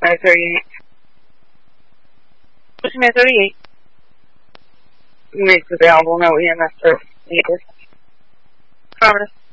38. What's my 38? Makes available, no EMS service needed. Promise.